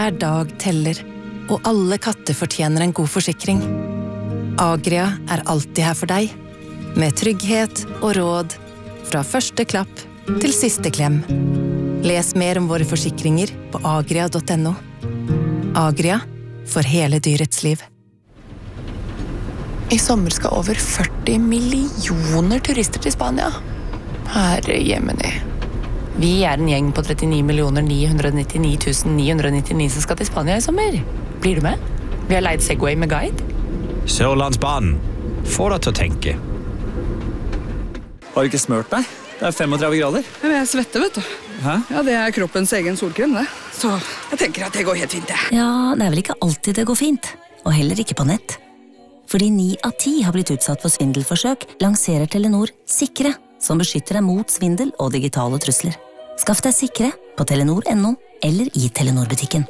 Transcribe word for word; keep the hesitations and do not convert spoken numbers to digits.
Hver dag teller, og alle katter fortjener en god forsikring. Agria er alltid her for deg, med trygghet og råd, fra første klapp til siste klem. Les mer om våre forsikringer på agria punktum no. Agria, for hele dyrets liv. I sommer skal over førti millioner turister til Spania. Herre jemini. Vi er en gjeng på trettini millioner ni hundre nittini tusen ni hundre nittini som skal til Spania i sommer. Blir du med? Vi har leid Segway med guide. Sørlandsbanen. Få deg til å tenke. Har du ikke smørt deg? Det er femogtredve grader. Men jeg svetter, vet du. Hæ? Ja, det er kroppens egen solkrem, det. Så jeg tenker at det går helt fint, det. Ja, det er vel ikke alltid det går fint. Og heller ikke på nett. Fordi ni av ti har blitt utsatt for svindelforsøk, lanserer Telenor Sikre, som beskytter deg mot svindel og digitale trusler. Skaff deg Sikre på telenor punktum no eller i Telenor-butikken.